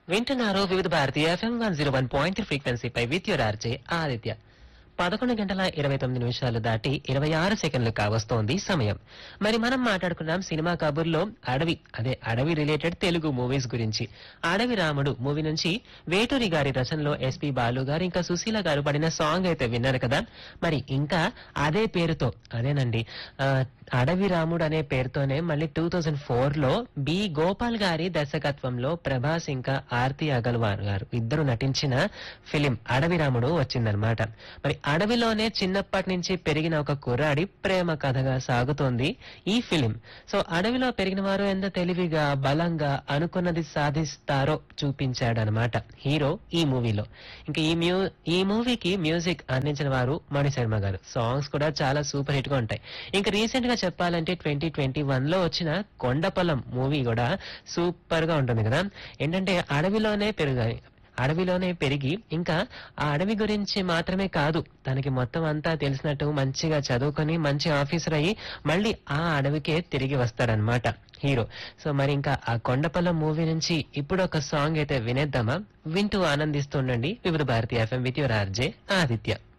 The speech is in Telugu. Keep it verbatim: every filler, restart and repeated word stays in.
వింటున్నారు వివిధ భారతీయ FM one zero one point ఫ్రీక్వెన్సీపై with your RJ Aditya. పదకొండు గంటల ఇరవై తొమ్మిది నిమిషాలు దాటి ఇరవై ఆరు సెకండ్లు కావస్తోంది సమయం. మరి మనం మాట్లాడుకున్నాం సినిమా కబుర్లో అడవి అదే అడవి రిలేటెడ్ తెలుగు మూవీస్ గురించి. అడవి రాముడు మూవీ నుంచి వేటూరి గారి రచనలో ఎస్పి బాలు గారు ఇంకా సుశీల గారు పడిన సాంగ్ అయితే విన్నారు కదా. మరి ఇంకా అదే పేరుతో అదేనండి ఆ, అడవి రాముడు అనే పేరుతోనే మళ్ళీ టూ థౌజండ్ ఫోర్ లో బి గోపాల్ గారి దర్శకత్వంలో ప్రభాస్ ఇంకా ఆర్తి అగర్వాల్ గారు ఇద్దరు నటించిన ఫిలిం అడవి రాముడు వచ్చిందనమాట. మరి అడవిలోనే చిన్నప్పటి నుంచి పెరిగిన ఒక కుర్రాడి ప్రేమ కథగా సాగుతోంది ఈ ఫిలిం. సో అడవిలో పెరిగిన వారు ఎంత తెలివిగా బలంగా అనుకున్నది సాధిస్తారో చూపించాడనమాట హీరో ఈ మూవీలో. ఇంకా ఈ మ్యూ ఈ మూవీకి మ్యూజిక్ అందించిన వారు మణిశర్మ గారు. సాంగ్స్ కూడా చాలా సూపర్ హిట్ గా ఉంటాయి. ఇంకా రీసెంట్ గా చెప్పాలంటే ట్వంటీ ట్వంటీ వన్ లో వచ్చిన కొండపొలం మూవీ కూడా సూపర్ గా ఉంటుంది కదా. ఏంటంటే అడవిలోనే పెరిగాయి అడవిలోనే పెరిగి ఇంకా ఆ అడవి గురించి మాత్రమే కాదు తనకి మొత్తం అంతా తెలిసినట్టు మంచిగా చదువుకొని మంచి ఆఫీసర్ అయ్యి మళ్ళీ ఆ అడవికే తిరిగి వస్తాడనమాట హీరో. సో మరి ఇంకా ఆ కొండపల్లం మూవీ నుంచి ఇప్పుడు ఒక సాంగ్ అయితే వినేద్దామా? వింటూ ఆనందిస్తుండండి వివిధ భారతీయ FM with your RJ Aditya.